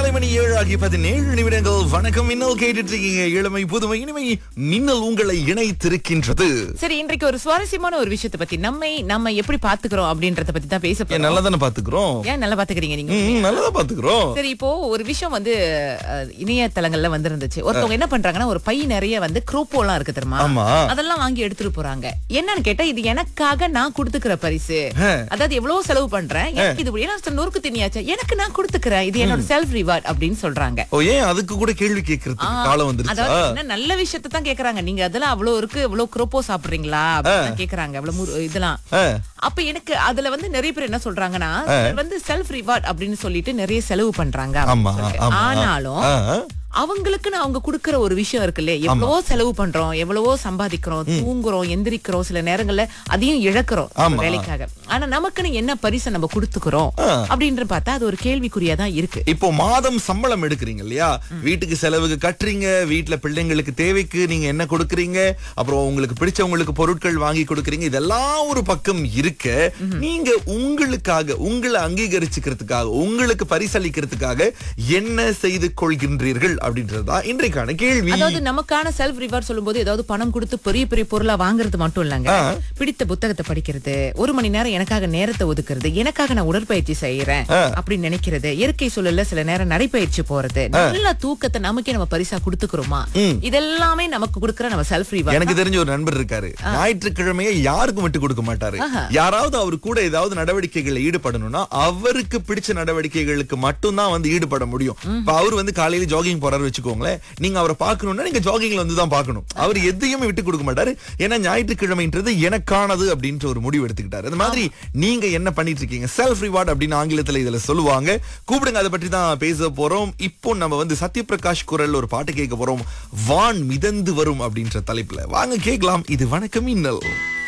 காலை மணி 7 ஆகி 17 நிமிடங்கள். வணக்கம், மின்னல் கேட்டுட்டு இருக்கீங்க. இளமை புதுமை இனிமை மின்னல் உங்களை இணைத்திருக்கின்றது. சரி, இன்றைக்கு ஒரு சுவாரஸ்யமான ஒரு விஷயத்தை பத்தி நம்ம எப்படி பாத்துக்கிறோம் அப்படின்றத பத்தி தான் பேச போறோம். நல்லா தானே பாத்துக்கிறோம். ஏன் நல்லா பாத்துக்கிறீங்க நீங்க? நல்லா பாத்துக்கிறோம். சரி, இப்போ ஒரு விஷயம் இணையதளங்கள்ல இருந்துச்சு. ஒருத்தவங்க என்ன பண்றாங்கன்னா, ஒரு பை நிறைய குரோப்போ எல்லாம் இருக்கு தெரியுமா, அதெல்லாம் வாங்கி எடுத்துட்டு போறாங்க. என்னன்னு கேட்டா, இது எனக்காக நான் கொடுத்துக்கிற பரிசு. அதாவது எவ்வளவு செலவு பண்றேன், எனக்கு இது நொறுக்கு திணியாச்சா, எனக்கு நான் கொடுத்துக்கிறேன், இது என்னோட செல்ஃப் ரிவார்ட் அப்படின்னு சொல்றாங்க. ஏன் அதுக்கு கூட கேள்வி கேட்கறதுக்கு காலம் வந்துருச்சு. அதாவது நல்ல விஷயத்தை தான் கேக்குறாங்க. நீங்க அதெல்லாம் அவ்வளவு இருக்கு, இவ்வளவு குரோப்போ சாப்பிடுறீங்களா அப்படின்னு கேக்குறாங்க. அவ்வளவு இதெல்லாம். அப்ப எனக்கு அதுல நிறைய பேர் என்ன சொல்றாங்கன்னா, செல்ஃப் ரிவார்ட் அப்படின்னு சொல்லிட்டு நிறைய செலவு பண்றாங்க. ஆனாலும் அவங்களுக்கு அவங்க குடுக்கற ஒரு விஷயம் இருக்கு இல்லையா, எவ்வளவோ செலவு பண்றோம், எவ்வளவோ சம்பாதிக்கிறோம், தூங்குறோம், எந்திரிக்கிறோம், சில நேரங்கள்ல அதையும் இழக்கிறோம் வேலைக்காக. ஆனா நமக்குன்னு என்ன பரிசை நம்ம கொடுத்துக்கிறோம் அப்படின்னு பார்த்தா அது ஒரு கேள்விக்குறியா தான் இருக்கு. இப்போ மாதம் சம்பளம் எடுக்கிறீங்க இல்லையா, வீட்டுக்கு செலவுக்கு கட்டுறீங்க, வீட்டுல பிள்ளைங்களுக்கு தேவைக்கு நீங்க என்ன கொடுக்கறீங்க, அப்புறம் உங்களுக்கு பிடிச்சவங்களுக்கு பொருட்கள் வாங்கி கொடுக்கறீங்க, இதெல்லாம் ஒரு பக்கம் இருக்க, நீங்க உங்களுக்காக, உங்களை அங்கீகரிச்சுக்கிறதுக்காக, உங்களுக்கு பரிசளிக்கிறதுக்காக என்ன செய்து கொள்கின்றீர்கள் அப்படின்றதுதான் இன்றைக்கான கேள்வி. அதாவது நமக்கான செல்ஃப் ரிவார்ட் சொல்லும்போது ஏதாவது பணம் கொடுத்து பெரிய பெரிய பொருளா வாங்குறது மட்டும் இல்லங்க. பிடித்த புத்தகத்தை படிக்கிறது, ஒரு மணி நேரம் எனக்காக நேரத்தை ஒதுக்குறது, எனக்காக நான் உடற்பயிற்சி செய்யறேன் அப்படின்னு நினைக்கிறது, இயற்கை சூழல்ல சில நேரம் நடைப்பயிற்சி போறது, நல்ல தூக்கத்தை நமக்கே நம்ம பரிசா கொடுத்துக்கிறோமா, இதெல்லாமே நமக்கு கொடுக்கற நம்ம செல்ஃப் ரிவார்ட். எனக்கு தெரிஞ்ச ஒரு நண்பர் இருக்காரு, ஞாயிற்றுக்கிழமையை யாருக்கும் விட்டு கொடுக்க மாட்டாரு. யாராவது அவரு கூட ஏதாவது நடவடிக்கைகள் ஈடுபடணும்னா அவருக்கு பிடிச்ச நடவடிக்கைகளுக்கு மட்டும்தான் ஈடுபட முடியும். அவர் காலையில ஜாகிங் போறாரு வச்சுக்கோங்களேன், நீங்க அவரை பார்க்கணும்னா நீங்க ஜாகிங்ல தான் பார்க்கணும். அவர் எதையுமே விட்டு கொடுக்க மாட்டாரு. ஏன்னா ஞாயிற்றுக்கிழமைன்றது எனக்கானது அப்படின்ற ஒரு முடிவு எடுத்துக்கிட்டாரு. அந்த மாதிரி நீங்க என்ன பண்ணிட்டு இருக்கீங்க? செல்ஃப் ரிவார்ட் அப்படின்னு ஆங்கிலத்துல இதுல சொல்லுவாங்க. கூப்பிடுங்க, அதை பற்றி தான் பேச போறோம். இப்போ நம்ம சத்யபிரகாஷ் குரல் ஒரு பாட்டு கேட்க போறோம், வான் மிதந்து வரும் அப்படின்ற தலைப்புல. வாங்க கேட்கலாம். இது வணக்கம் மின்னல்.